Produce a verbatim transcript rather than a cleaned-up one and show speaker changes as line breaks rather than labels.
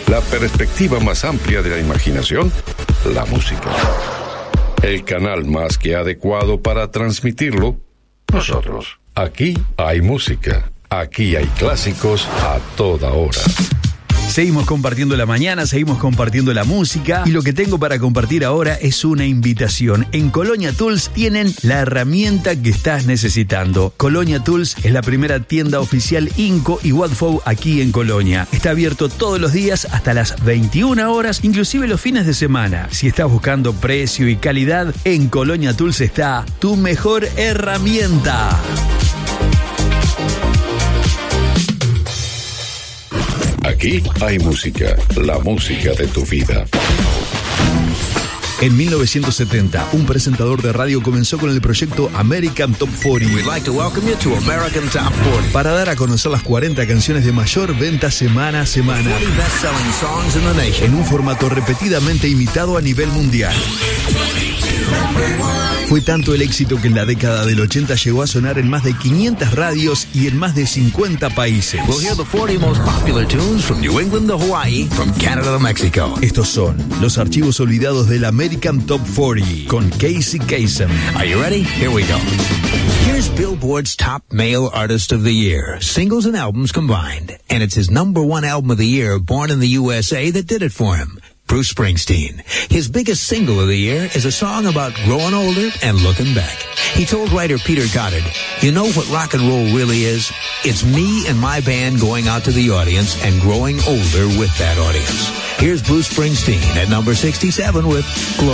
La perspectiva más amplia de la imaginación, la música. El canal más que adecuado para transmitirlo, nosotros. Aquí hay música. Aquí hay clásicos a toda hora.
Seguimos compartiendo la mañana, seguimos compartiendo la música y lo que tengo para compartir ahora es una invitación. En Colonia Tools tienen la herramienta que estás necesitando. Colonia Tools es la primera tienda oficial Inco y Wadfo aquí en Colonia. Está abierto todos los días hasta las veintiuna horas, inclusive los fines de semana. Si estás buscando precio y calidad, en Colonia Tools está tu mejor herramienta.
Aquí hay música, la música de tu vida.
En mil novecientos setenta, un presentador de radio comenzó con el proyecto American Top cuarenta.
We'd like to welcome you to American Top cuarenta.
Para dar a conocer las cuarenta canciones de mayor venta semana a semana.
forty best-selling songs in the nation.
En un formato repetidamente imitado a nivel mundial. Fue tanto el éxito que en la década del ochenta llegó a sonar en más de quinientas radios y en más de cincuenta países.
We'll hear the forty most popular tunes from New England to Hawaii, from Canada to Mexico.
Estos son los archivos olvidados del American Top cuarenta con Casey Kasem.
Are you ready? Here we go. Here's Billboard's top male artist of the year, singles and albums combined. And it's his number one album of the year, Born in the U S A, that did it for him. Bruce Springsteen. His biggest single of the year is a song about growing older and looking back. He told writer Peter Goddard, "You know what rock and roll really is? It's me and my band going out to the audience and growing older with that audience." Here's Bruce Springsteen at number sixty-seven with Glory.